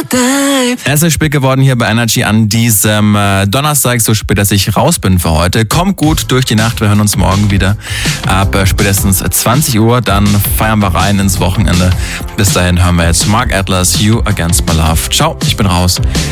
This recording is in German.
Es ist spät geworden hier bei Energy an diesem Donnerstag, so spät, dass ich raus bin für heute. Kommt gut durch die Nacht, wir hören uns morgen wieder ab spätestens 20 Uhr. Dann feiern wir rein ins Wochenende. Bis dahin hören wir jetzt Mark Atlas, You Against My Love. Ciao, ich bin raus.